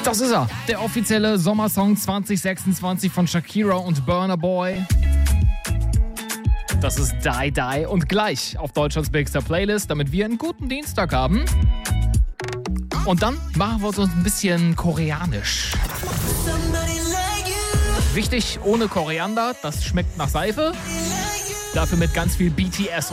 Das ist er, der offizielle Sommersong 2026 von Shakira und Burna Boy. Das ist Die Die und gleich auf Deutschlands Bigster Playlist, damit wir einen guten Dienstag haben. Und dann machen wir uns ein bisschen koreanisch. Wichtig, ohne Koriander, das schmeckt nach Seife. Dafür mit ganz viel BTS